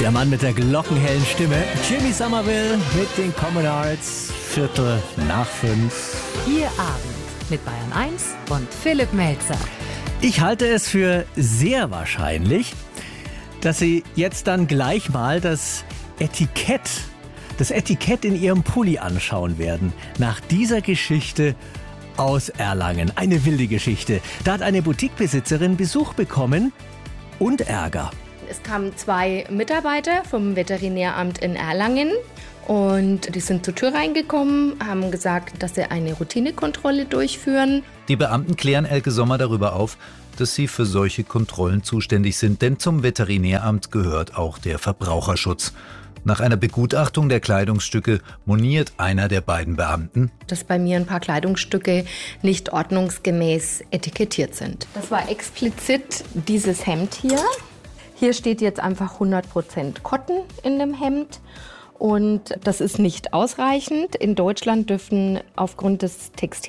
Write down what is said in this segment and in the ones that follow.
Der Mann mit der glockenhellen Stimme, Jimmy Somerville mit den Common Arts, 4:05. Ihr Abend mit Bayern 1 und Philipp Melzer. Ich halte es für sehr wahrscheinlich, dass Sie jetzt dann gleich mal das Etikett in Ihrem Pulli anschauen werden. Nach dieser Geschichte aus Erlangen. Eine wilde Geschichte. Da hat eine Boutiquebesitzerin Besuch bekommen und Ärger. Es kamen 2 Mitarbeiter vom Veterinäramt in Erlangen und die sind zur Tür reingekommen, haben gesagt, dass sie eine Routinekontrolle durchführen. Die Beamten klären Elke Sommer darüber auf, dass sie für solche Kontrollen zuständig sind, denn zum Veterinäramt gehört auch der Verbraucherschutz. Nach einer Begutachtung der Kleidungsstücke moniert einer der beiden Beamten, dass bei mir ein paar Kleidungsstücke nicht ordnungsgemäß etikettiert sind. Das war explizit dieses Hemd hier. Hier steht jetzt einfach 100% Cotton in dem Hemd und das ist nicht ausreichend. In Deutschland dürfen aufgrund des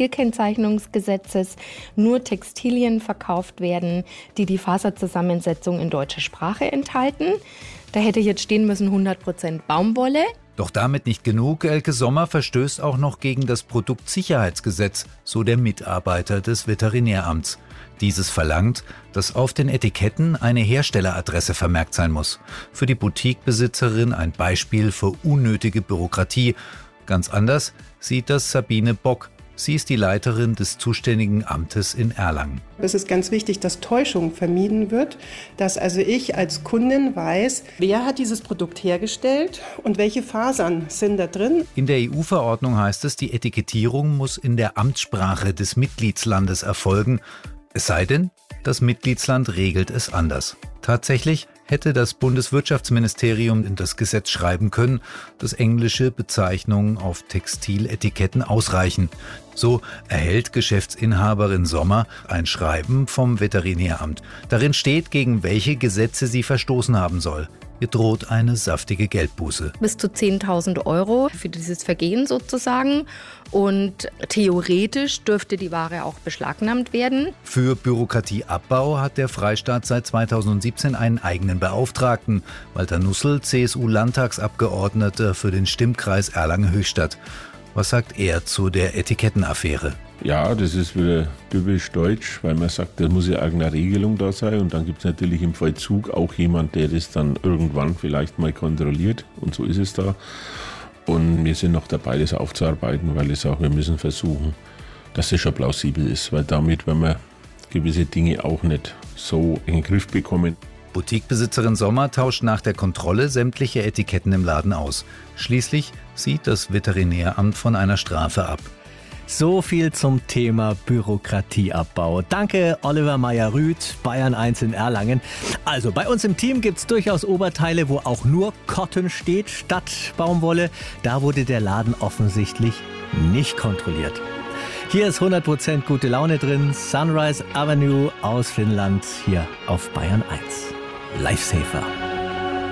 Textilkennzeichnungsgesetzes nur Textilien verkauft werden, die die Faserzusammensetzung in deutscher Sprache enthalten. Da hätte jetzt stehen müssen 100% Baumwolle. Doch damit nicht genug. Elke Sommer verstößt auch noch gegen das Produktsicherheitsgesetz, so der Mitarbeiter des Veterinäramts. Dieses verlangt, dass auf den Etiketten eine Herstelleradresse vermerkt sein muss. Für die Boutiquebesitzerin ein Beispiel für unnötige Bürokratie. Ganz anders sieht das Sabine Bock. Sie ist die Leiterin des zuständigen Amtes in Erlangen. Es ist ganz wichtig, dass Täuschung vermieden wird, dass also ich als Kundin weiß, wer hat dieses Produkt hergestellt und welche Fasern sind da drin. In der EU-Verordnung heißt es, die Etikettierung muss in der Amtssprache des Mitgliedslandes erfolgen. Es sei denn, das Mitgliedsland regelt es anders. Tatsächlich hätte das Bundeswirtschaftsministerium in das Gesetz schreiben können, dass englische Bezeichnungen auf Textiletiketten ausreichen. So erhält Geschäftsinhaberin Sommer ein Schreiben vom Veterinäramt. Darin steht, gegen welche Gesetze sie verstoßen haben soll. Ihr droht eine saftige Geldbuße. Bis zu 10.000 € für dieses Vergehen sozusagen. Und theoretisch dürfte die Ware auch beschlagnahmt werden. Für Bürokratieabbau hat der Freistaat seit 2017 einen eigenen Beauftragten. Walter Nussel, CSU-Landtagsabgeordneter für den Stimmkreis Erlangen-Höchstadt. Was sagt er zu der Etikettenaffäre? Ja, das ist wieder typisch deutsch, weil man sagt, da muss ja irgendeine Regelung da sein. Und dann gibt es natürlich im Vollzug auch jemand, der das dann irgendwann vielleicht mal kontrolliert. Und so ist es da. Und wir sind noch dabei, das aufzuarbeiten, weil ich sage, wir müssen versuchen, dass es schon plausibel ist. Weil damit, wenn wir gewisse Dinge auch nicht so in den Griff bekommen. Boutiquebesitzerin Sommer tauscht nach der Kontrolle sämtliche Etiketten im Laden aus. Schließlich sieht das Veterinäramt von einer Strafe ab. So viel zum Thema Bürokratieabbau. Danke, Oliver Meyer-Rüth, Bayern 1 in Erlangen. Also bei uns im Team gibt es durchaus Oberteile, wo auch nur Cotton steht statt Baumwolle. Da wurde der Laden offensichtlich nicht kontrolliert. Hier ist 100% gute Laune drin. Sunrise Avenue aus Finnland hier auf Bayern 1. Lifesaver.